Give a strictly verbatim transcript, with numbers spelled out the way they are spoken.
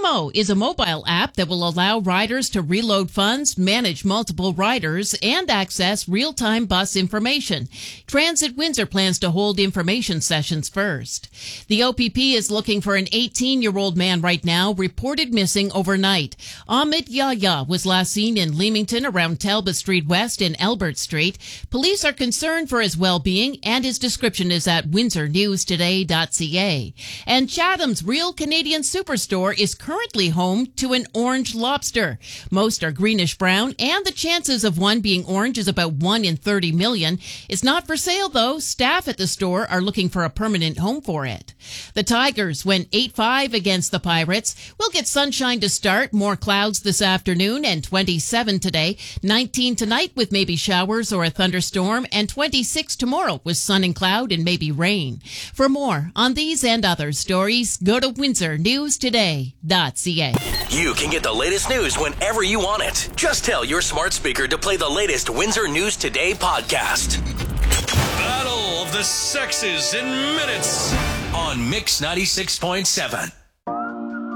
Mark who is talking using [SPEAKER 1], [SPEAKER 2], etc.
[SPEAKER 1] Waymo is a mobile app that will allow riders to reload funds, manage multiple riders, and access real-time bus information. Transit Windsor plans to hold information sessions first. The O P P is looking for an eighteen-year-old man right now reported missing overnight. Ahmed Yahya was last seen in Leamington around Talbot Street West and Albert Street. Police are concerned for his well-being, and his description is at windsor news today dot c a. And Chatham's Real Canadian Superstore is currently home to an orange lobster. Most are greenish-brown, and the chances of one being orange is about one in thirty million. It's not for sale, though. Staff at the store are looking for a permanent home for it. The Tigers went eight five against the Pirates. We'll get sunshine to start, more clouds this afternoon, and twenty-seven today. nineteen tonight with maybe showers or a thunderstorm, and twenty-six tomorrow with sun and cloud and maybe rain. For more on these and other stories, go to windsor news today dot c a.
[SPEAKER 2] You can get the latest news whenever you want it. Just tell your smart speaker to play the latest Windsor News Today podcast. Battle of the Sexes in minutes on Mix ninety-six point seven.